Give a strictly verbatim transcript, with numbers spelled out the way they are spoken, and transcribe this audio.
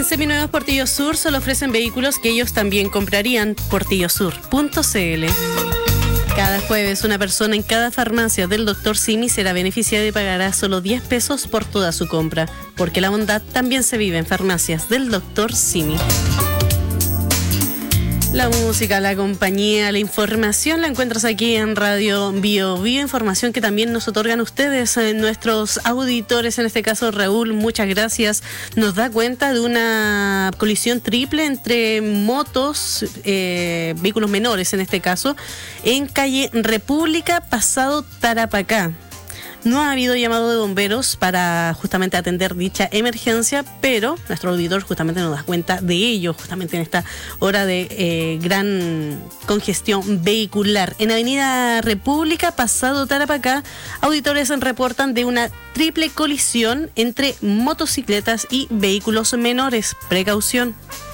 Seminuevos Portillo Sur solo ofrecen vehículos que ellos también comprarían. portillo sur punto c l. Cada jueves, una persona en cada farmacia del doctor Simi será beneficiada y pagará solo diez pesos por toda su compra, porque la bondad también se vive en farmacias del doctor Simi. La música, la compañía, la información la encuentras aquí en Radio Bio Bio, información que también nos otorgan ustedes, eh, nuestros auditores, en este caso Raúl, muchas gracias. Nos da cuenta de una colisión triple entre motos, eh, vehículos menores en este caso, en calle República, pasado Tarapacá. No ha habido llamado de bomberos para justamente atender dicha emergencia, pero nuestro auditor justamente nos da cuenta de ello, justamente en esta hora de eh, gran congestión vehicular. En Avenida República, pasado Tarapacá, auditores reportan de una triple colisión entre motocicletas y vehículos menores. Precaución.